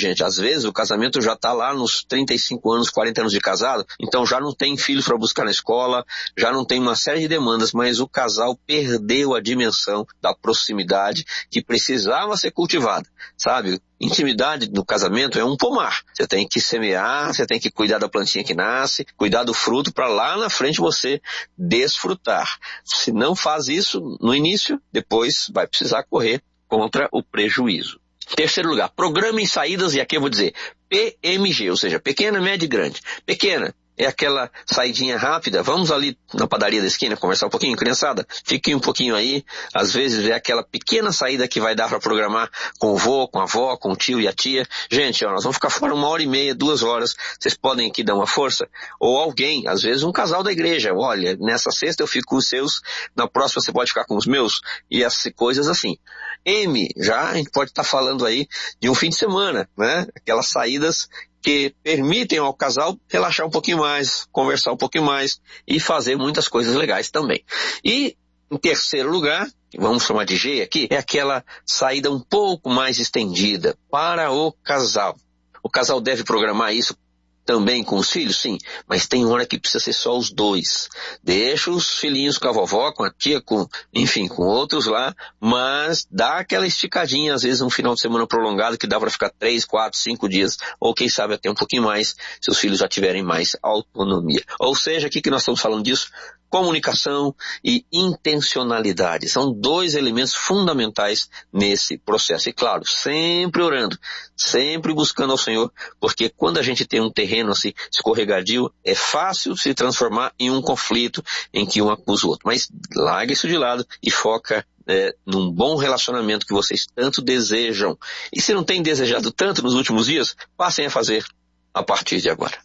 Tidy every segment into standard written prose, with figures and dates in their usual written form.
gente? Às vezes o casamento já está lá nos 35 anos, 40 anos de casado, então já não tem filhos para buscar na escola, já não tem uma série de demandas, mas o casal perdeu a dimensão da proximidade que precisava ser cultivada, sabe? Intimidade no casamento é um pomar. Você tem que semear, você tem que cuidar da plantinha que nasce, cuidar do fruto para lá na frente você desfrutar. Se não faz isso no início, depois vai precisar correr contra o prejuízo. Terceiro lugar, programe saídas, e aqui eu vou dizer PMG, ou seja, pequena, média e grande. Pequena é aquela saidinha rápida, vamos ali na padaria da esquina conversar um pouquinho, criançada, fiquem um pouquinho aí, às vezes é aquela pequena saída que vai dar para programar com o vô, com a avó, com o tio e a tia. Gente, ó, nós vamos ficar fora 1h30, 2 horas, vocês podem aqui dar uma força? Ou alguém, às vezes um casal da igreja, olha, nessa sexta eu fico com os seus, na próxima você pode ficar com os meus, e as coisas assim. M, já a gente pode estar falando aí de um fim de semana, né? Aquelas saídas que permitem ao casal relaxar um pouquinho mais, conversar um pouquinho mais e fazer muitas coisas legais também. E, em terceiro lugar, vamos chamar de G aqui, é aquela saída um pouco mais estendida para o casal. O casal deve programar isso também com os filhos? Sim, mas tem hora que precisa ser só os dois. Deixa os filhinhos com a vovó, com a tia, enfim, com outros lá, mas dá aquela esticadinha, às vezes um final de semana prolongado que dá para ficar 3, 4, 5 dias, ou quem sabe até um pouquinho mais, se os filhos já tiverem mais autonomia. Ou seja, aqui que nós estamos falando disso, comunicação e intencionalidade. São 2 elementos fundamentais nesse processo. E claro, sempre orando, sempre buscando ao Senhor, porque quando a gente tem um terreno assim escorregadio, é fácil se transformar em um conflito em que um acusa o outro. Mas larga isso de lado e foca num bom relacionamento que vocês tanto desejam. E se não tem desejado tanto nos últimos dias, passem a fazer a partir de agora.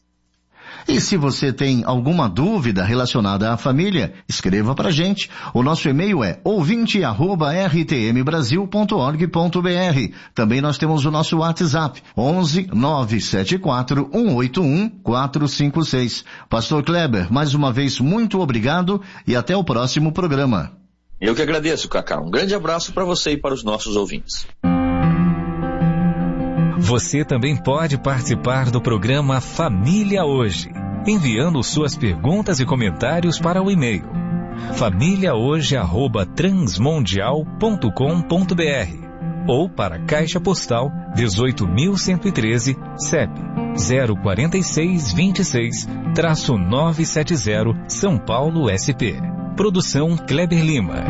E se você tem alguma dúvida relacionada à família, escreva pra gente. O nosso e-mail é ouvinte@rtmbrasil.org.br. Também nós temos o nosso WhatsApp, 11 974 181 456. Pastor Kleber, mais uma vez, muito obrigado e até o próximo programa. Eu que agradeço, Cacá. Um grande abraço para você e para os nossos ouvintes. Você também pode participar do programa Família Hoje, enviando suas perguntas e comentários para o e-mail famíliahoje@transmundial.com.br ou para a Caixa Postal 18.113, CEP 04626-970, São Paulo, SP. Produção Kleber Lima.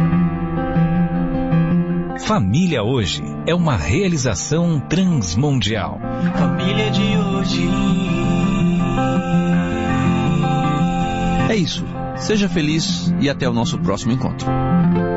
Família Hoje é uma realização transmundial. Família de hoje. É isso. Seja feliz e até o nosso próximo encontro.